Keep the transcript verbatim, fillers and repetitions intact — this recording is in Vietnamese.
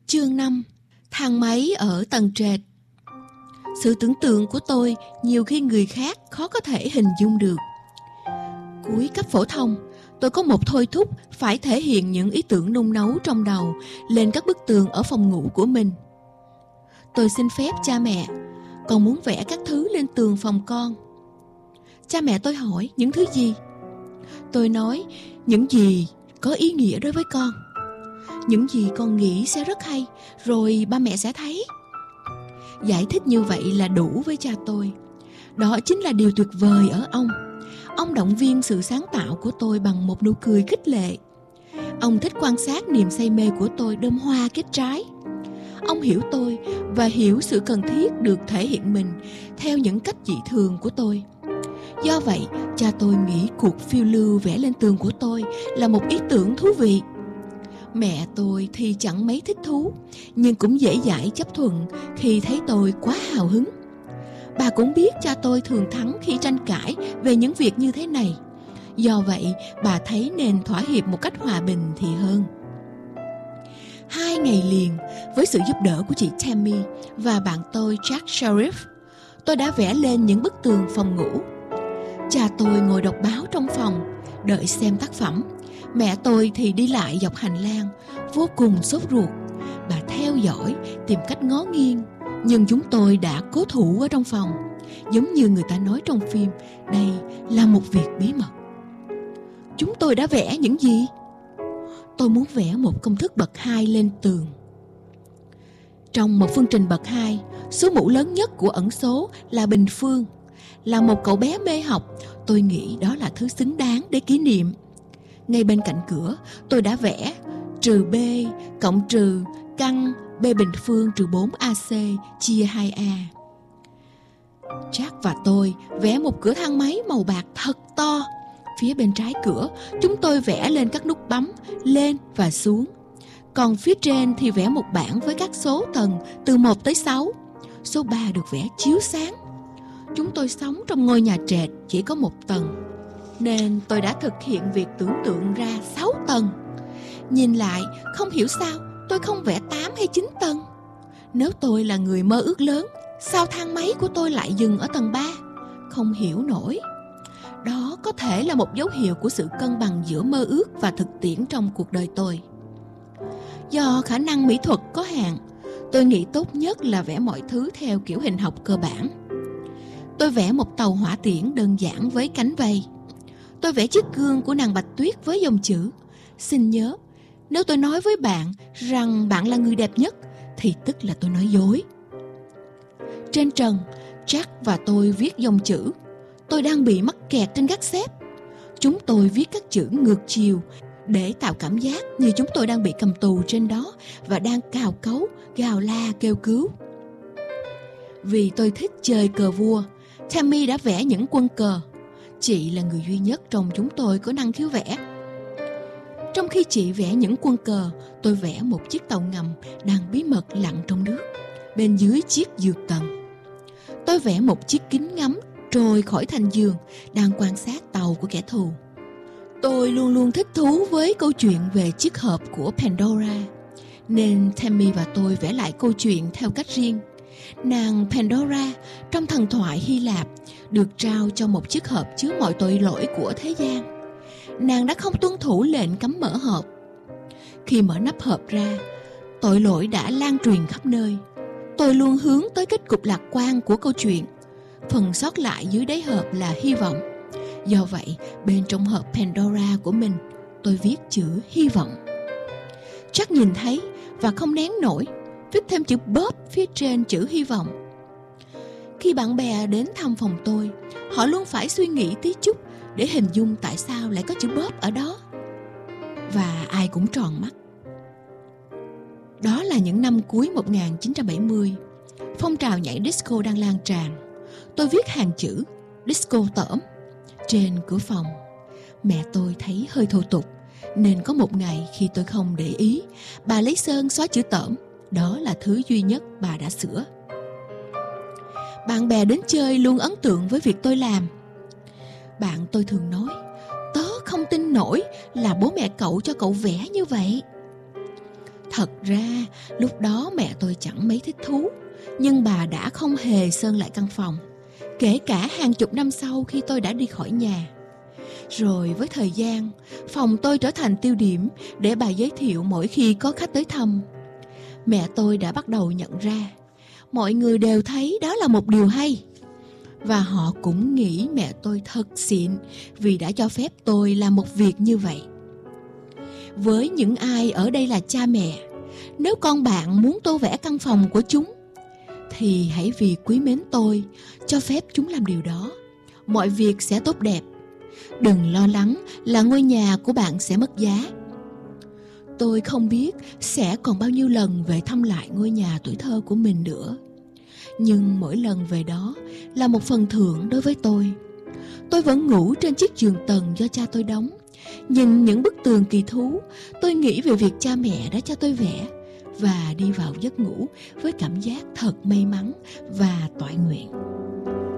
Chương năm. Thang máy ở tầng trệt. Sự tưởng tượng của tôi nhiều khi người khác khó có thể hình dung được. Cuối cấp phổ thông, tôi có một thôi thúc phải thể hiện những ý tưởng nung nấu trong đầu lên các bức tường ở phòng ngủ của mình. Tôi xin phép cha mẹ, con muốn vẽ các thứ lên tường phòng con. Cha mẹ tôi hỏi những thứ gì? Tôi nói những gì có ý nghĩa đối với con, những gì con nghĩ sẽ rất hay, rồi ba mẹ sẽ thấy. Giải thích như vậy là đủ với cha tôi. Đó chính là điều tuyệt vời ở ông. Ông động viên sự sáng tạo của tôi bằng một nụ cười khích lệ. Ông thích quan sát niềm say mê của tôi đơm hoa kết trái. Ông hiểu tôi và hiểu sự cần thiết được thể hiện mình theo những cách dị thường của tôi. Do vậy, cha tôi nghĩ cuộc phiêu lưu vẽ lên tường của tôi là một ý tưởng thú vị. Mẹ tôi thì chẳng mấy thích thú, nhưng cũng dễ dãi chấp thuận khi thấy tôi quá hào hứng. Bà cũng biết cha tôi thường thắng khi tranh cãi về những việc như thế này. Do vậy, bà thấy nên thỏa hiệp một cách hòa bình thì hơn. Hai ngày liền, với sự giúp đỡ của chị Tammy và bạn tôi Jack Sheriff, tôi đã vẽ lên những bức tường phòng ngủ. Cha tôi ngồi đọc báo trong phòng, đợi xem tác phẩm. Mẹ tôi thì đi lại dọc hành lang, vô cùng sốt ruột. Bà theo dõi, tìm cách ngó nghiêng. Nhưng chúng tôi đã cố thủ ở trong phòng. Giống như người ta nói trong phim, đây là một việc bí mật. Chúng tôi đã vẽ những gì? Tôi muốn vẽ một công thức bậc hai lên tường. Trong một phương trình bậc hai, số mũ lớn nhất của ẩn số là bình phương. Là một cậu bé mê học, tôi nghĩ đó là thứ xứng đáng để kỷ niệm. Ngay bên cạnh cửa, tôi đã vẽ trừ B cộng trừ căn B bình phương trừ bốn A C chia hai A. Jack và tôi vẽ một cửa thang máy màu bạc thật to. Phía bên trái cửa, chúng tôi vẽ lên các nút bấm lên và xuống. Còn phía trên thì vẽ một bảng với các số tầng từ một tới sáu. Số ba được vẽ chiếu sáng. Chúng tôi sống trong ngôi nhà trệt chỉ có một tầng, nên tôi đã thực hiện việc tưởng tượng ra sáu tầng. Nhìn lại, không hiểu sao tôi không vẽ tám hay chín tầng. Nếu tôi là người mơ ước lớn, sao thang máy của tôi lại dừng ở tầng ba? Không hiểu nổi. Đó có thể là một dấu hiệu của sự cân bằng giữa mơ ước và thực tiễn trong cuộc đời tôi. Do khả năng mỹ thuật có hạn, tôi nghĩ tốt nhất là vẽ mọi thứ theo kiểu hình học cơ bản. Tôi vẽ một tàu hỏa tiễn đơn giản với cánh vây. Tôi vẽ chiếc gương của nàng Bạch Tuyết với dòng chữ: xin nhớ, nếu tôi nói với bạn rằng bạn là người đẹp nhất, thì tức là tôi nói dối. Trên trần, Jack và tôi viết dòng chữ: tôi đang bị mắc kẹt trên gác xếp. Chúng tôi viết các chữ ngược chiều để tạo cảm giác như chúng tôi đang bị cầm tù trên đó và đang cào cấu, gào la kêu cứu. Vì tôi thích chơi cờ vua, Tammy đã vẽ những quân cờ. Chị là người duy nhất trong chúng tôi có năng khiếu vẽ. Trong khi chị vẽ những quân cờ, tôi vẽ một chiếc tàu ngầm đang bí mật lặn trong nước, bên dưới chiếc giường tầng. Tôi vẽ một chiếc kính ngắm trôi khỏi thành giường, đang quan sát tàu của kẻ thù. Tôi luôn luôn thích thú với câu chuyện về chiếc hộp của Pandora, nên Tammy và tôi vẽ lại câu chuyện theo cách riêng. Nàng Pandora trong thần thoại Hy Lạp được trao cho một chiếc hộp chứa mọi tội lỗi của thế gian. Nàng đã không tuân thủ lệnh cấm mở hộp. Khi mở nắp hộp ra, tội lỗi đã lan truyền khắp nơi. Tôi luôn hướng tới kết cục lạc quan của câu chuyện. Phần sót lại dưới đáy hộp là hy vọng. Do vậy, bên trong hộp Pandora của mình, tôi viết chữ hy vọng. Chắc nhìn thấy và không nén nổi, viết thêm chữ Bob phía trên chữ hy vọng. Khi bạn bè đến thăm phòng tôi, họ luôn phải suy nghĩ tí chút để hình dung tại sao lại có chữ Bob ở đó. Và ai cũng tròn mắt. Đó là những năm cuối một nghìn chín trăm bảy mươi. Phong trào nhảy disco đang lan tràn. Tôi viết hàng chữ disco tởm trên cửa phòng. Mẹ tôi thấy hơi thô tục, nên có một ngày khi tôi không để ý, bà lấy sơn xóa chữ tởm. Đó là thứ duy nhất bà đã sửa. Bạn bè đến chơi luôn ấn tượng với việc tôi làm. Bạn tôi thường nói: tớ không tin nổi là bố mẹ cậu cho cậu vẽ như vậy. Thật ra lúc đó mẹ tôi chẳng mấy thích thú, nhưng bà đã không hề sơn lại căn phòng, kể cả hàng chục năm sau khi tôi đã đi khỏi nhà. Rồi với thời gian, phòng tôi trở thành tiêu điểm để bà giới thiệu mỗi khi có khách tới thăm. Mẹ tôi đã bắt đầu nhận ra, mọi người đều thấy đó là một điều hay. Và họ cũng nghĩ mẹ tôi thật xịn vì đã cho phép tôi làm một việc như vậy. Với những ai ở đây là cha mẹ, nếu con bạn muốn tô vẽ căn phòng của chúng, thì hãy vì quý mến tôi, cho phép chúng làm điều đó. Mọi việc sẽ tốt đẹp. Đừng lo lắng là ngôi nhà của bạn sẽ mất giá. Tôi không biết sẽ còn bao nhiêu lần về thăm lại ngôi nhà tuổi thơ của mình nữa. Nhưng mỗi lần về đó là một phần thưởng đối với tôi. Tôi vẫn ngủ trên chiếc giường tầng do cha tôi đóng. Nhìn những bức tường kỳ thú, tôi nghĩ về việc cha mẹ đã cho tôi vẽ, và đi vào giấc ngủ với cảm giác thật may mắn và toại nguyện.